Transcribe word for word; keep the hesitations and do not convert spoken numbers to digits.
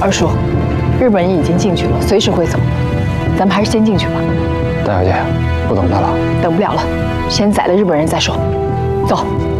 二叔，日本人已经进去了，随时会走，咱们还是先进去吧。 大小姐，不等他了。 等不了了，先宰了日本人再说。走。